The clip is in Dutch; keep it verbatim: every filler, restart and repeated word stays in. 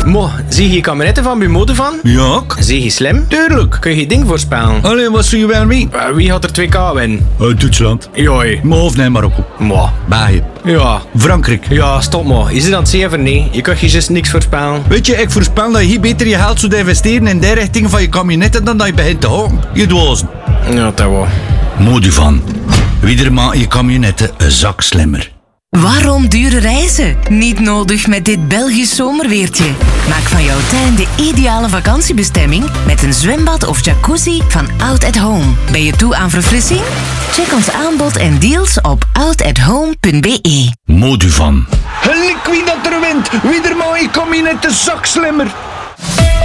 Mo, zie je kameretten van bij mode van? Ja, Zie je slim? tuurlijk. Kun je ding voorspellen? Allee, wat zou je wel mee? Uh, wie had er twee K winnen? Uh, Duitsland. Joi. Maar of nee, Marokko. Mo. België. Ja. Frankrijk. Ja, stop maar. Je zit aan het zeven, nee. Je kunt je juist niks voorspellen. Weet je, ik voorspel dat je hier beter je geld zou investeren in de richting van je kabinetten dan dat je begint te houden. Je dwazen. Ja, dat wel. Moduvan. Wie maakt je kabinetten een zak slimmer. Waarom dure reizen? Niet nodig met dit Belgisch zomerweertje. Maak van jouw tuin de ideale vakantiebestemming met een zwembad of jacuzzi van Out at Home. Ben je toe aan verfrissing? Check ons aanbod en deals op out at home punt b e. Moduvan. Wie dat er wint, wie maakt je kabinetten een zak slimmer.